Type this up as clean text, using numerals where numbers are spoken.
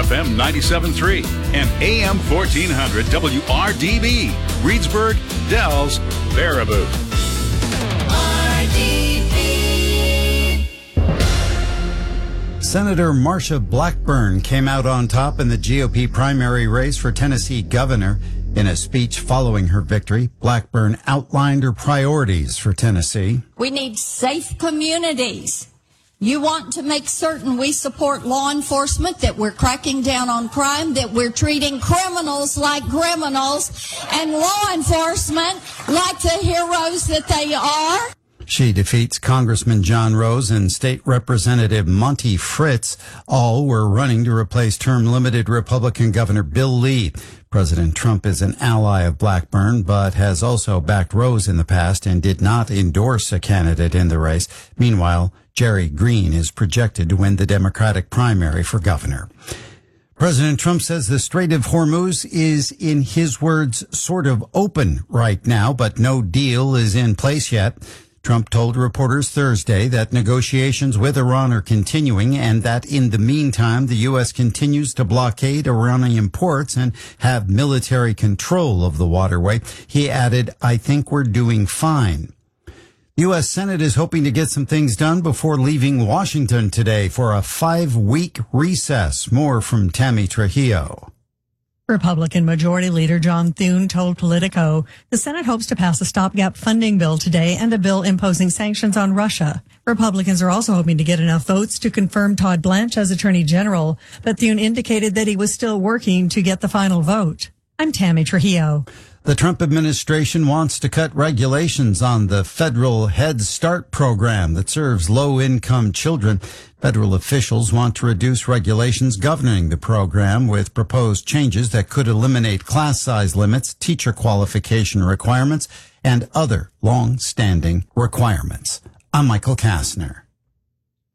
FM 97.3 and AM 1400 WRDB, Reedsburg, Dells, Baraboo. Senator Marsha Blackburn came out on top in the GOP primary race for Tennessee governor. In a speech following her victory, Blackburn outlined her priorities for Tennessee. We need safe communities. You want to make certain we support law enforcement, that we're cracking down on crime, that we're treating criminals like criminals, and law enforcement like the heroes that they are. She defeats Congressman John Rose and State Representative Monty Fritz. All were running to replace term-limited Republican Governor Bill Lee. President Trump is an ally of Blackburn, but has also backed Rose in the past and did not endorse a candidate in the race. Meanwhile, Jerry Green is projected to win the Democratic primary for governor. President Trump says the Strait of Hormuz is, in his words, sort of open right now, but no deal is in place yet. Trump told reporters Thursday that negotiations with Iran are continuing and that in the meantime, the U.S. continues to blockade Iranian ports and have military control of the waterway. He added, "I think we're doing fine." The U.S. Senate is hoping to get some things done before leaving Washington today for a 5-week recess. More from Tammy Trujillo. Republican Majority Leader John Thune told Politico the Senate hopes to pass a stopgap funding bill today and a bill imposing sanctions on Russia. Republicans are also hoping to get enough votes to confirm Todd Blanche as Attorney General, but Thune indicated that he was still working to get the final vote. I'm Tammy Trujillo. The Trump administration wants to cut regulations on the federal Head Start program that serves low-income children. Federal officials want to reduce regulations governing the program with proposed changes that could eliminate class size limits, teacher qualification requirements, and other long-standing requirements. I'm Michael Kastner.